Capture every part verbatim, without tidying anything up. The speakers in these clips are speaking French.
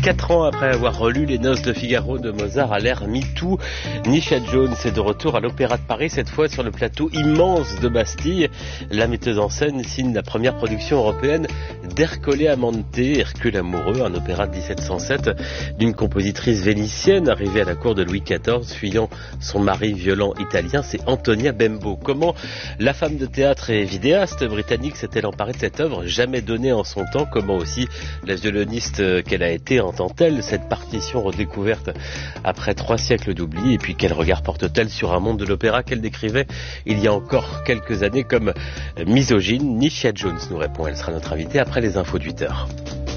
Quatre ans après avoir relu Les Noces de Figaro de Mozart à l'ère MeToo, Nisha Jones est de retour à l'Opéra de Paris, cette fois sur le plateau immense de Bastille. La metteuse en scène signe la première production européenne d'Ercole Amante, Hercule amoureux, un opéra de dix-sept cent sept d'une compositrice vénitienne arrivée à la cour de Louis quatorze, fuyant son mari violent italien, c'est Antonia Bembo. Comment la femme de théâtre et vidéaste britannique s'est-elle emparée de cette œuvre jamais donnée en son temps? Comment aussi la violoniste qu'elle a été entend-elle cette partition redécouverte après trois siècles d'oubli? Et puis quel regard porte-t-elle sur un monde de l'opéra qu'elle décrivait il y a encore quelques années comme misogyne? Nisha Jones nous répond, elle sera notre invitée après les infos de huit heures.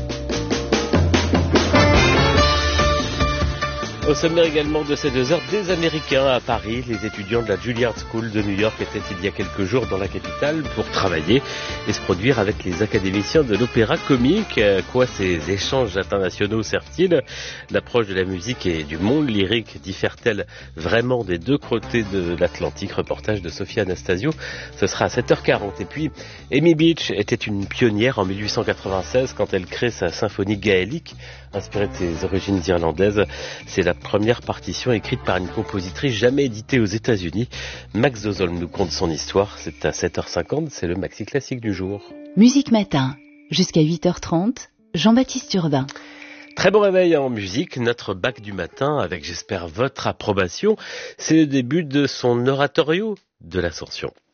Au sommaire également de ces deux heures, des Américains à Paris. Les étudiants de la Juilliard School de New York étaient il y a quelques jours dans la capitale pour travailler et se produire avec les académiciens de l'opéra comique. À quoi ces échanges internationaux servent-ils? L'approche de la musique et du monde lyrique diffère-t-elle vraiment des deux côtés de l'Atlantique? Reportage de Sophia Anastasio, ce sera à sept heures quarante. Et puis, Amy Beach était une pionnière en mille huit cent quatre-vingt-seize quand elle crée sa symphonie gaélique, inspirée de ses origines irlandaises. C'est la première partition écrite par une compositrice jamais éditée aux États-Unis. Max Dozolm nous conte son histoire. C'est à sept heures cinquante, c'est le maxi classique du jour. Musique Matin, jusqu'à huit heures trente, Jean-Baptiste Urbain. Très bon réveil en musique, notre bac du matin avec, j'espère, votre approbation. C'est le début de son oratorio de l'Ascension.